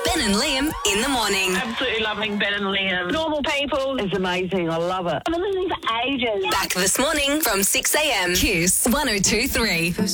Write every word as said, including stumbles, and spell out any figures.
Ben and Liam in the morning. Absolutely loving Ben and Liam. Normal people. It's amazing. I love it. I've been listening for ages. Back this morning from six a.m. Kiss one oh two three.